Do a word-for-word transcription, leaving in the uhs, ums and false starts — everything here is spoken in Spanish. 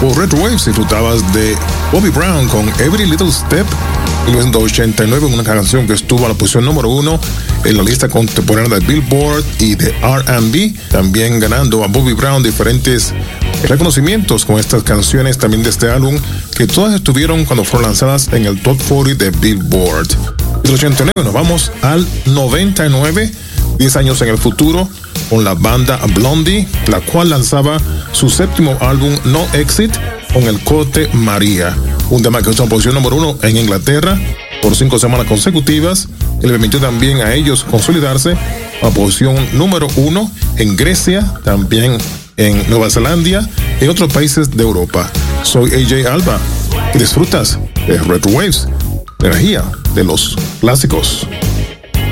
Por Retro Waves disfrutabas de Bobby Brown con Every Little Step. En mil novecientos ochenta y nueve, una canción que estuvo a la posición número uno en la lista contemporánea de Billboard y de R and B, también ganando a Bobby Brown diferentes reconocimientos con estas canciones también de este álbum, que todas estuvieron cuando fueron lanzadas en el Top cuarenta de Billboard. Del ochenta y nueve nos vamos al noventa y nueve, diez años en el futuro, con la banda Blondie, la cual lanzaba su séptimo álbum No Exit con el corte María, un tema que estuvo en posición número uno en Inglaterra por cinco semanas consecutivas, y le permitió también a ellos consolidarse a posición número uno en Grecia, también en Nueva Zelanda y en otros países de Europa. Soy A J Alba y disfrutas de Retro Waves, energía de los clásicos.